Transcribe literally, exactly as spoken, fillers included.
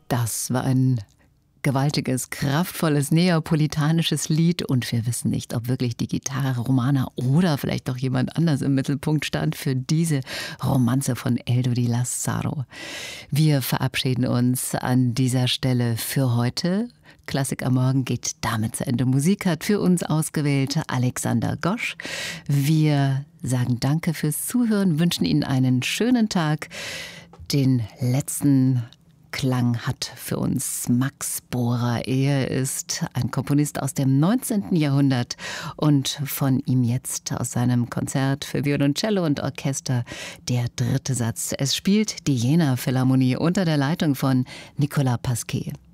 Das war ein gewaltiges, kraftvolles, neapolitanisches Lied und wir wissen nicht, ob wirklich die Gitarre Romana oder vielleicht doch jemand anders im Mittelpunkt stand für diese Romanze von Eldo di Lazzaro. Wir verabschieden uns an dieser Stelle für heute. Klassik am Morgen geht damit zu Ende. Musik hat für uns ausgewählt Alexander Gosch. Wir sagen Danke fürs Zuhören, wünschen Ihnen einen schönen Tag. Den letzten Klang hat für uns Max Bohrer. Er ist ein Komponist aus dem neunzehnten Jahrhundert und von ihm jetzt aus seinem Konzert für Violoncello und Orchester der dritte Satz. Es spielt die Jena Philharmonie unter der Leitung von Nicolas Pasquier.